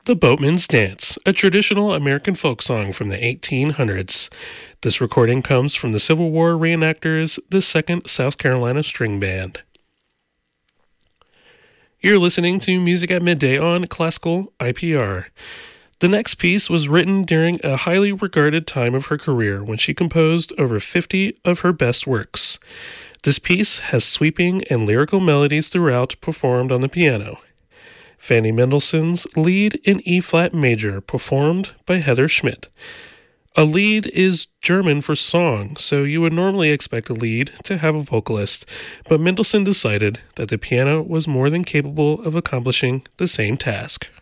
The Boatman's Dance, a traditional American folk song from the 1800s. This recording comes from the Civil War reenactors, the 2nd South Carolina String Band. You're listening to Music at Midday on Classical IPR. The next piece was written during a highly regarded time of her career when she composed over 50 of her best works. This piece has sweeping and lyrical melodies throughout performed on the piano. Fanny Mendelssohn's Lied in E-flat major, performed by Heather Schmidt. A lied is German for song, so you would normally expect a lied to have a vocalist, but Mendelssohn decided that the piano was more than capable of accomplishing the same task.